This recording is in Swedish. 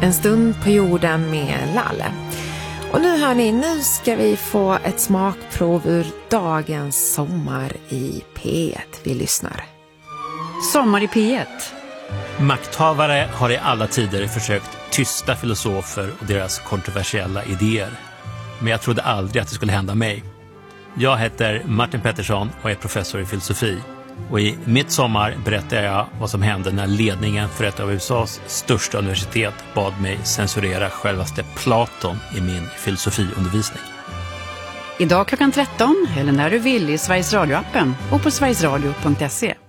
En stund på jorden med Lalle. Och nu hör ni, nu ska vi få ett smakprov ur dagens Sommar i P1. Vi lyssnar. Sommar i P1. Makthavare har i alla tider försökt tysta filosofer och deras kontroversiella idéer. Men jag trodde aldrig att det skulle hända mig. Jag heter Martin Pettersson och är professor i filosofi. Och i Mitt sommar berättar jag vad som hände när ledningen för ett av USAs största universitet bad mig censurera självaste Platon i min filosofiundervisning. Idag klockan 13 eller när du vill i Sveriges Radio-appen och på sverigesradio.se.